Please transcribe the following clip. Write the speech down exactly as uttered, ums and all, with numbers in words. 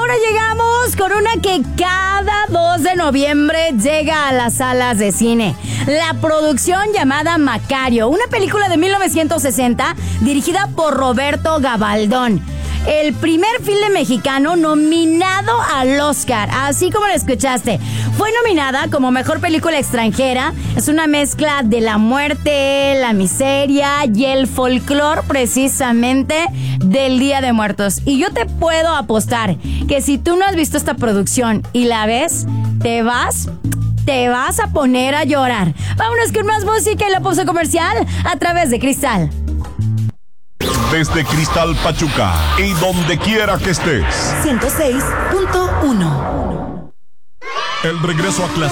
ahora llegamos con una que cada dos de noviembre llega a las salas de cine. La producción llamada Macario, una película de mil novecientos sesenta dirigida por Roberto Gabaldón. El primer filme mexicano nominado al Oscar, así como lo escuchaste. Fue nominada como mejor película extranjera. Es una mezcla de la muerte, la miseria y el folclore precisamente del Día de Muertos. Y yo te puedo apostar que si tú no has visto esta producción y la ves, te vas... te vas a poner a llorar. Vámonos con más música y la pausa comercial a través de Cristal. Desde Cristal Pachuca y donde quiera que estés. ciento seis punto uno. El regreso a clase.